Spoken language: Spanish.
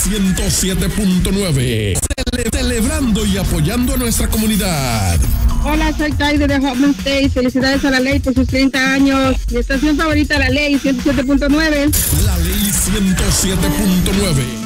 107.9. Celebrando y apoyando a nuestra comunidad. Hola, soy Taide de Hoffman State. Felicidades a la ley por sus 30 años. Mi estación favorita, la ley 107.9. La ley 107.9.